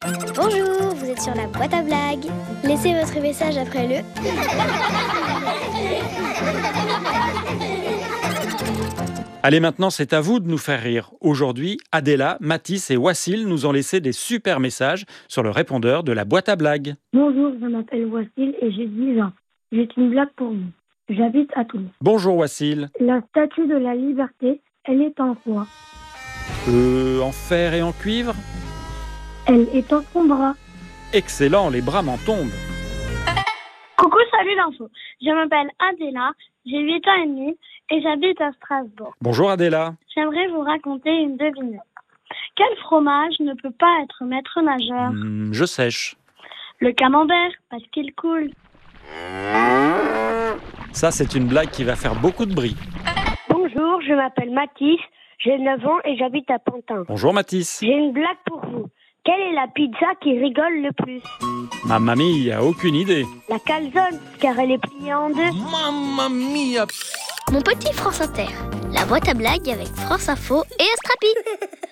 Bonjour, vous êtes sur la boîte à blagues. Laissez votre message après le... Allez, maintenant, c'est à vous de nous faire rire. Aujourd'hui, Adela, Mathis et Wassil nous ont laissé des super messages sur le répondeur de la boîte à blagues. Bonjour, je m'appelle Wassil et j'ai 10 ans. J'ai une blague pour vous. J'habite à Toulouse. Bonjour Wassil. La statue de la liberté, elle est en quoi? En fer et en cuivre? Elle est en son bras. Excellent, les bras m'en tombent. Coucou, salut l'info. Je m'appelle Adela, j'ai 8 ans et demi et j'habite à Strasbourg. Bonjour Adela. J'aimerais vous raconter une devinette. Quel fromage ne peut pas être maître nageur? Je sèche. Le camembert, parce qu'il coule. Ça, c'est une blague qui va faire beaucoup de bruit. Bonjour, je m'appelle Mathis, j'ai 9 ans et j'habite à Pantin. Bonjour Mathis. J'ai une blague pour vous. Quelle est la pizza qui rigole le plus? Mamma mia, aucune idée. La calzone, car elle est pliée en deux. Mamma mia! Mon petit France Inter, la boîte à blagues avec France Info et Astrapi.